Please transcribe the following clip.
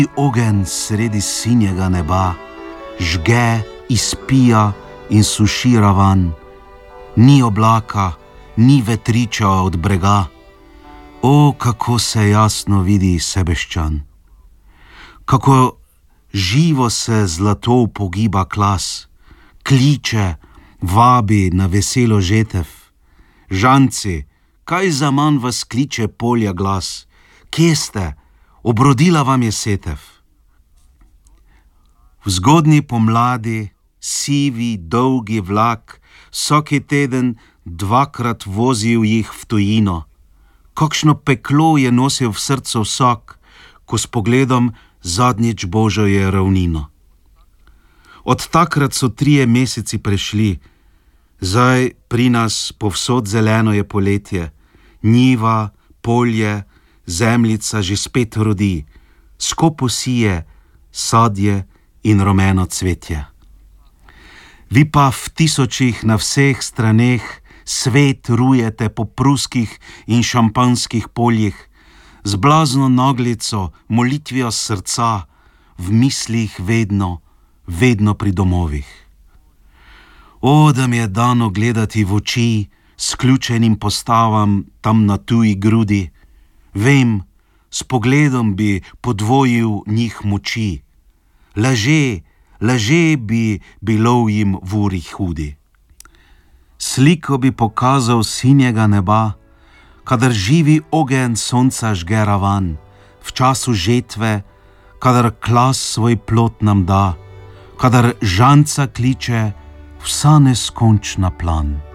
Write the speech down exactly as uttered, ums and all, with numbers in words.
Ogenj sredi sinjega neba žge, izpija in suši ravan. Ni oblaka, ni vetriča od brega. O, kako se jasno vidi Sebeščan. Kako živo se zlato upogiba klas, kliče, vabi na veselo žetev. Žanci, kaj zaman vas kliče polja glas? Kje ste? Obrodila vam je setev. V zgodnji pomladi, sivi, dolgi vlak, vsaki teden dvakrat vozil jih v tujino. Kakšno peklo je nosil v srcu vsak, ko s pogledom zadnjič Božjo je ravnino. Od takrat so trije meseci prešli, zdaj pri nas povsod zeleno je poletje, njiva, polje, zemljica že spet rodi, skopo sije, sadje in rumeno cvetje. Vi pa v tisočih na vseh straneh svet rujete po pruskih in šampanskih poljih, z blazno naglico, molitvijo srca, v mislih vedno, vedno pri domovih. O, da mi je dano gledati v oči sključenim postavam tam na tuji grudi, vem, s pogledom bi podvojil njih moči. Laže, laže bi bilo jim v uri hudi. Sliko bi pokazal sinjega neba, kadar živi ogenj sonca žge ravan, v času žetve, kadar klas svoj plod nam da, kadar žanca kliče vsa neskončna plan.